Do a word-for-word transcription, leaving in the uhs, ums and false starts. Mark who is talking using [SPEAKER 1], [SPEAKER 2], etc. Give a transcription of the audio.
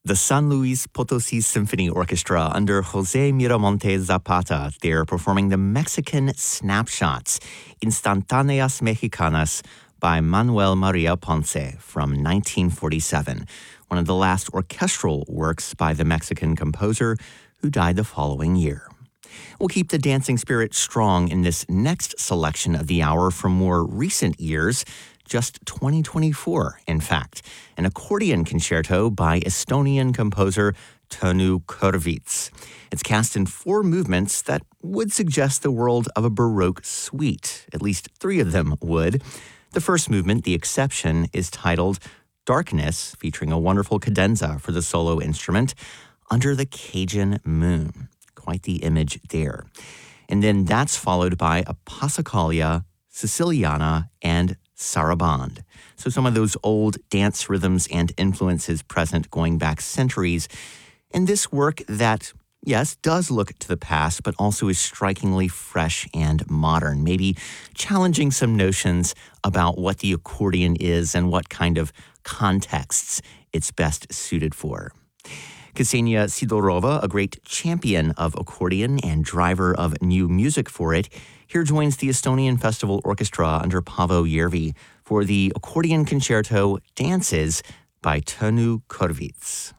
[SPEAKER 1] The San Luis Potosi Symphony Orchestra under Jose Miramonte Zapata. They're performing the Mexican Snapshots, Instantáneas Mexicanas, by Manuel Maria Ponce from nineteen forty-seven, one of the last orchestral works by the Mexican composer who died the following year. We'll keep the dancing spirit strong in this next selection of the hour from more recent years, just twenty twenty-four, in fact, an accordion concerto by Estonian composer Tõnu Kõrvits. It's cast in four movements that would suggest the world of a Baroque suite. At least three of them would. The first movement, The Exception, is titled Darkness, featuring a wonderful cadenza for the solo instrument, Under the Cajun Moon. Quite the image there. And then that's followed by a Passacaglia, Siciliana, and Sarabande. So some of those old dance rhythms and influences present going back centuries. And this work that, yes, does look to the past, but also is strikingly fresh and modern, maybe challenging some notions about what the accordion is and what kind of contexts it's best suited for. Ksenia Sidorova, a great champion of accordion and driver of new music for it, here joins the Estonian Festival Orchestra under Paavo Järvi for the accordion concerto Dances by Tõnu Kõrvits.